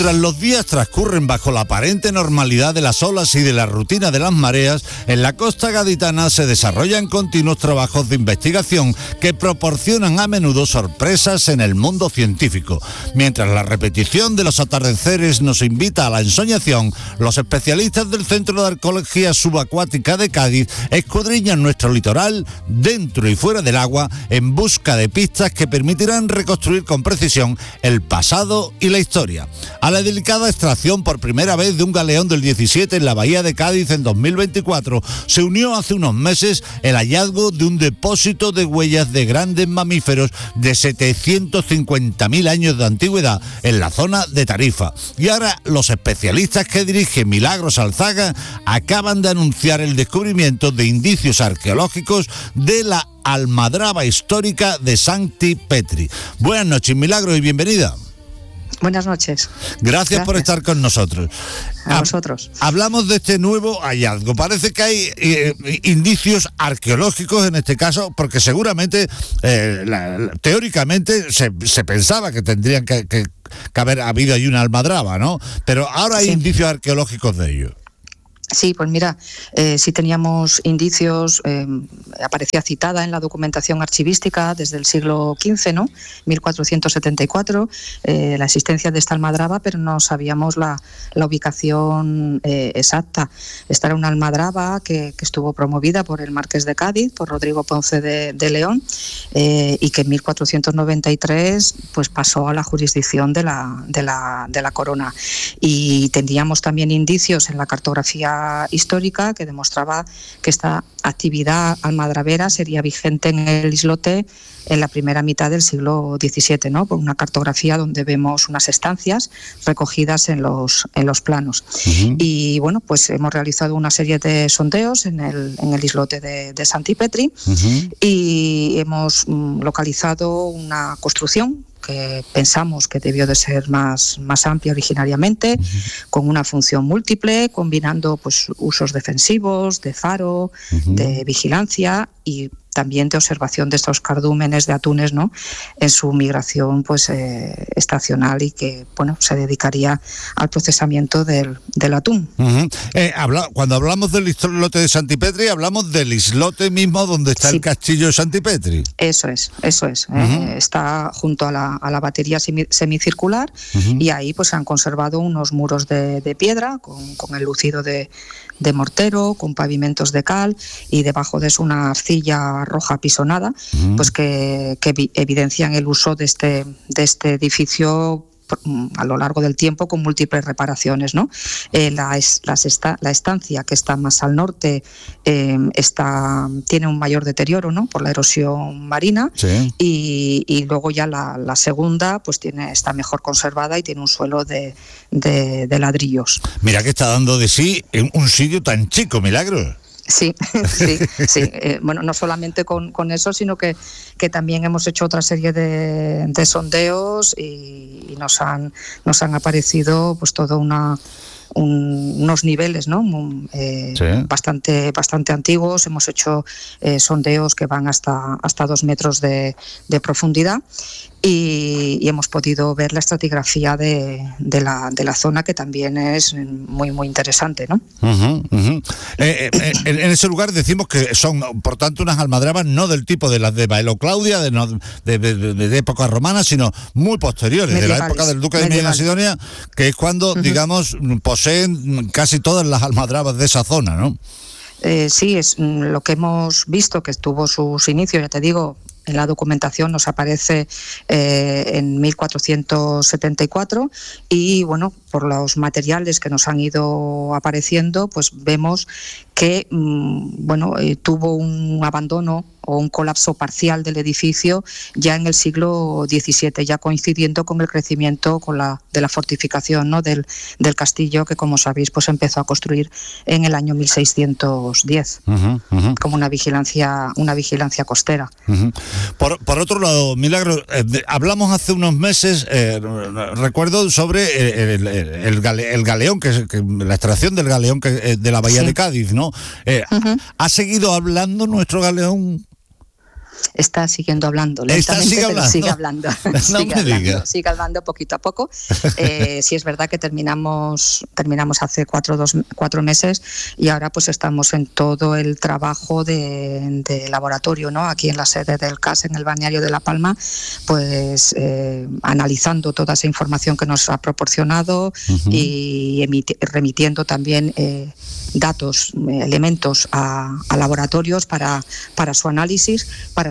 Mientras los días transcurren bajo la aparente normalidad de las olas y de la rutina de las mareas, en la costa gaditana se desarrollan continuos trabajos de investigación que proporcionan a menudo sorpresas en el mundo científico. Mientras la repetición de los atardeceres nos invita a la ensoñación, los especialistas del Centro de Arqueología Subacuática de Cádiz escudriñan nuestro litoral, dentro y fuera del agua, en busca de pistas que permitirán reconstruir con precisión el pasado y la historia. A la delicada extracción por primera vez de un galeón del 17 en la bahía de Cádiz en 2024 se unió hace unos meses el hallazgo de un depósito de huellas de grandes mamíferos de 750.000 años de antigüedad en la zona de Tarifa. Y ahora los especialistas que dirige Milagros Alzaga acaban de anunciar el descubrimiento de indicios arqueológicos de la almadraba histórica de Santi Petri. Buenas noches, Milagros, y bienvenida. Buenas noches. Gracias por estar con nosotros. A vosotros. Hablamos de este nuevo hallazgo. Parece que hay indicios arqueológicos en este caso, porque seguramente, teóricamente, se pensaba que tendrían que haber habido ahí una almadraba, ¿no? Pero ahora hay indicios arqueológicos de ello. Sí, pues mira, sí teníamos indicios, aparecía citada en la documentación archivística desde el siglo XV, ¿no? 1474, la existencia de esta almadraba, pero no sabíamos la ubicación exacta. Esta era una almadraba que estuvo promovida por el Marqués de Cádiz, por Rodrigo Ponce de León, y que en 1493 pues pasó a la jurisdicción de la corona. Y teníamos también indicios en la cartografía histórica que demostraba que esta actividad almadravera sería vigente en el islote en la primera mitad del siglo XVII, ¿no? Por una cartografía donde vemos unas estancias recogidas en los planos. Uh-huh. Y bueno, pues hemos realizado una serie de sondeos en el islote de Santi Petri. Uh-huh. Y hemos localizado una construcción que pensamos que debió de ser más amplia originariamente, uh-huh, con una función múltiple, combinando pues usos defensivos, de faro, uh-huh, de vigilancia y también de observación de estos cardúmenes de atunes, ¿no? En su migración pues estacional y que bueno se dedicaría al procesamiento del atún. Uh-huh. Cuando hablamos del islote de Santi Petri, hablamos del islote mismo donde está, sí, el castillo de Santi Petri. Eso es. Uh-huh. Está junto a la batería semicircular, uh-huh, y ahí pues se han conservado unos muros de piedra con el lucido de mortero, con pavimentos de cal, y debajo de eso una arcilla roja pisonada, uh-huh, pues que evidencian el uso de este edificio a lo largo del tiempo con múltiples reparaciones, ¿no? La estancia que está más al norte tiene un mayor deterioro, ¿no? Por la erosión marina, sí, y luego ya la segunda pues está mejor conservada y tiene un suelo de ladrillos. Mira que está dando de sí en un sitio tan chico, Milagros. Sí. Bueno, no solamente con eso, sino que también hemos hecho otra serie de sondeos y nos han aparecido pues todo unos niveles, ¿no? Sí, bastante antiguos. Hemos hecho sondeos que van hasta 2 metros de profundidad y hemos podido ver la estratigrafía de la zona, que también es muy interesante, ¿no? Uh-huh, uh-huh. En ese lugar decimos que son, por tanto, unas almadrabas no del tipo de las de Baelo Claudia, de época romana, sino muy posteriores, medievales, de la época del duque de Medina Sidonia, que es cuando, uh-huh, digamos, poseen casi todas las almadrabas de esa zona, ¿no? Sí, es lo que hemos visto, que tuvo sus inicios, ya te digo. En la documentación nos aparece en 1474 y bueno, por los materiales que nos han ido apareciendo, pues vemos que tuvo un abandono o un colapso parcial del edificio ya en el siglo XVII, ya coincidiendo con el crecimiento de la fortificación, ¿no? del castillo, que como sabéis pues empezó a construir en el año 1610, uh-huh, uh-huh, como una vigilancia costera. Uh-huh. Por otro lado, Milagro, hablamos hace unos meses, recuerdo, sobre el galeón, que la extracción del galeón de la bahía, sí, de Cádiz, ¿no? Uh-huh. ¿Ha seguido hablando nuestro galeón? está siguiendo hablando lentamente, pero sigue hablando. Sigue hablando poquito a poco. Sí es verdad que terminamos hace 4 meses y ahora pues estamos en todo el trabajo de laboratorio, ¿no? Aquí en la sede del CAS, en el balneario de La Palma, pues analizando toda esa información que nos ha proporcionado y remitiendo también datos, elementos a laboratorios para su análisis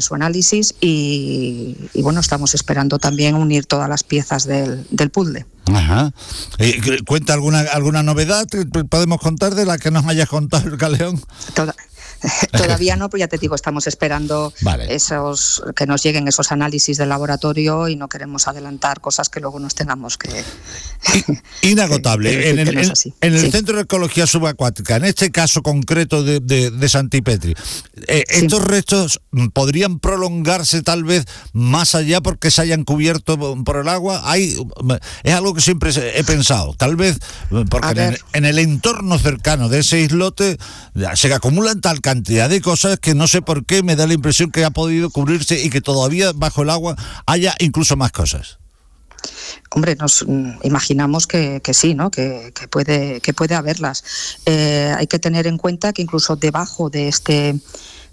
y bueno, estamos esperando también unir todas las piezas del puzzle. Ajá. ¿Cuenta alguna novedad? ¿Podemos contar de la que nos hayas contado el Galeón? Todavía no, pero ya te digo, estamos esperando que nos lleguen esos análisis del laboratorio y no queremos adelantar cosas que luego nos tengamos que... Inagotable. En el Centro de Ecología Subacuática, en este caso concreto de Santipetri, ¿estos restos podrían prolongarse tal vez más allá porque se hayan cubierto por el agua? Es algo que siempre he pensado, tal vez porque en el entorno cercano de ese islote se acumulan tal cantidad de cosas que no sé por qué me da la impresión que ha podido cubrirse y que todavía bajo el agua haya incluso más cosas. Hombre, nos imaginamos que sí, ¿no? Que puede haberlas. Hay que tener en cuenta que incluso debajo de este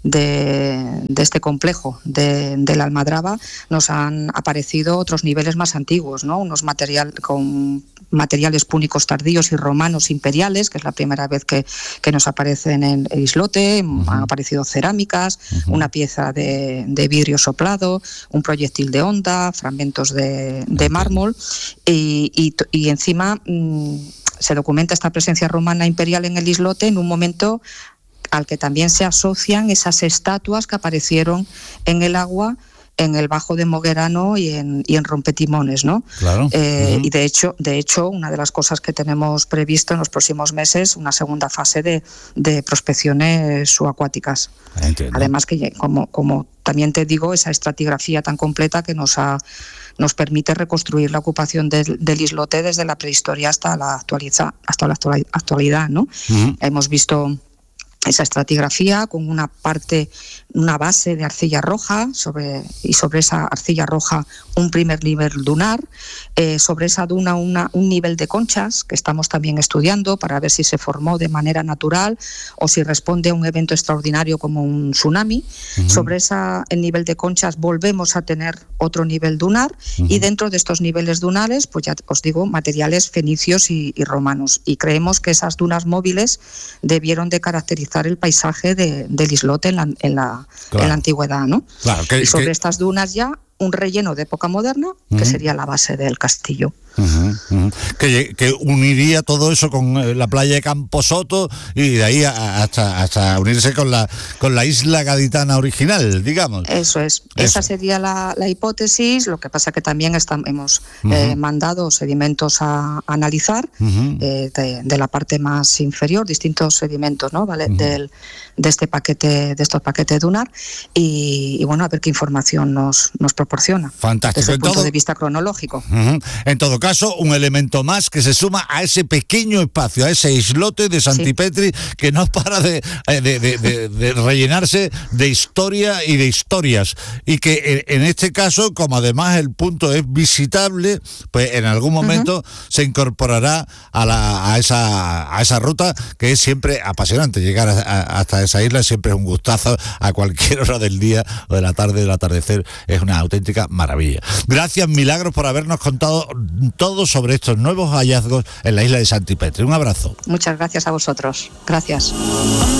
complejo de la Almadraba nos han aparecido otros niveles más antiguos, ¿no? Con materiales púnicos tardíos y romanos imperiales, que es la primera vez que nos aparecen en el islote. Han aparecido cerámicas, una pieza de vidrio soplado, un proyectil de onda, fragmentos de mármol y encima se documenta esta presencia romana imperial en el islote en un momento al que también se asocian esas estatuas que aparecieron en el agua en el Bajo de Moguerano y en Rompetimones, ¿no? Claro. Y de hecho, una de las cosas que tenemos previsto en los próximos meses, una segunda fase de prospecciones subacuáticas. Entiendo. Además que, como también te digo, esa estratigrafía tan completa que nos permite reconstruir la ocupación del islote desde la prehistoria hasta la actualidad, ¿no? Hemos visto esa estratigrafía con una base de arcilla roja sobre esa arcilla roja un primer nivel dunar, sobre esa duna un nivel de conchas que estamos también estudiando para ver si se formó de manera natural o si responde a un evento extraordinario como un tsunami. Sobre el nivel de conchas volvemos a tener otro nivel dunar y dentro de estos niveles dunares, pues ya os digo, materiales fenicios y romanos, y creemos que esas dunas móviles debieron de caracterizar el paisaje del islote en la antigüedad, ¿no? Claro, y sobre estas dunas ya un relleno de época moderna, que sería la base del castillo. Que uniría todo eso con la playa de Camposoto y de ahí hasta unirse con la isla gaditana original, digamos. Eso es. Esa sería la hipótesis. Lo que pasa que también hemos mandado sedimentos a analizar de la parte más inferior, distintos sedimentos, ¿no? ¿Vale? De estos paquetes dunar y bueno, a ver qué información nos proporciona. Fantástico. Desde el punto de vista cronológico. En todo caso, un elemento más que se suma a ese pequeño espacio, a ese islote de Santipetri que no para de rellenarse de historia y de historias, y que en este caso, como además el punto es visitable, pues en algún momento se incorporará a esa ruta, que es siempre apasionante. Llegar hasta esa isla siempre es un gustazo, a cualquier hora del día o de la tarde, del atardecer, es una auténtica maravilla. Gracias, Milagros, por habernos contado todo sobre estos nuevos hallazgos en la isla de Santipetri. Un abrazo. Muchas gracias a vosotros. Gracias.